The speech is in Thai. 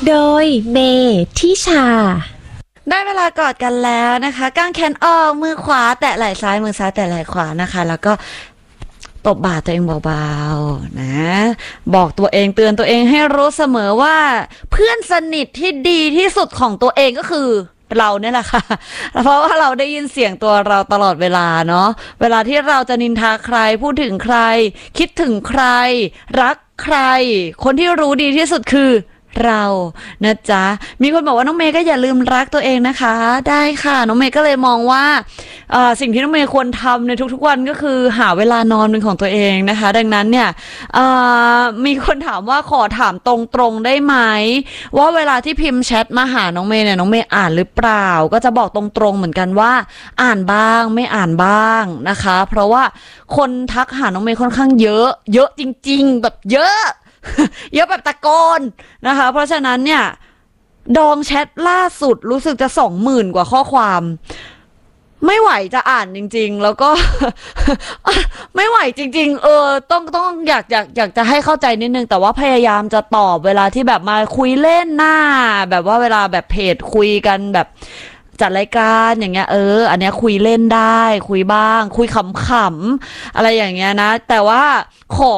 โดยเมทิชาได้เวลากอดกันแล้วนะคะกางแขนออกมือขวาแตะไหล่ซ้ายมือซ้ายแตะไหล่ขวานะคะแล้วก็ตบบ่าตัวเองเบาๆนะบอกตัวเองเตือนตัวเองให้รู้เสมอว่าเพื่อนสนิทที่ดีที่สุดของตัวเองก็คือเราเนี่ยแหละค่ะเพราะว่าเราได้ยินเสียงตัวเราตลอดเวลาเนาะเวลาที่เราจะนินทาใครพูดถึงใครคิดถึงใครรักใครคนที่รู้ดีที่สุดคือเรานะจ๊ะมีคนบอกว่าน้องเมย์ก็อย่าลืมรักตัวเองนะคะได้ค่ะน้องเมย์ก็เลยมองว่าสิ่งที่น้องเมย์ควรทำในทุกๆวันก็คือหาเวลานอนเป็นของตัวเองนะคะดังนั้นเนี่ยมีคนถามว่าขอถามตรงๆได้ไหมว่าเวลาที่พิมพ์แชทมาหาน้องเมย์เนี่ยน้องเมย์อ่านหรือเปล่าก็จะบอกตรงๆเหมือนกันว่าอ่านบ้างไม่อ่านบ้างนะคะเพราะว่าคนทักหาน้องเมย์ค่อนข้างเยอะเยอะจริงๆแบบเยอะเยอะแบบตะโกนนะคะเพราะฉะนั้นเนี่ยดองแชทล่าสุดรู้สึกจะ20,000 กว่าข้อความไม่ไหวจะอ่านจริงๆแล้วก็ ไม่ไหวจริงๆต้องอยากจะให้เข้าใจนิดนึงแต่ว่าพยายามจะตอบเวลาที่แบบมาคุยเล่นหน้าแบบว่าเวลาแบบเพจคุยกันแบบจัดรายการอย่างเงี้ยอันเนี้ยคุยเล่นได้คุยบ้างคุยขำๆอะไรอย่างเงี้ยนะแต่ว่าขอ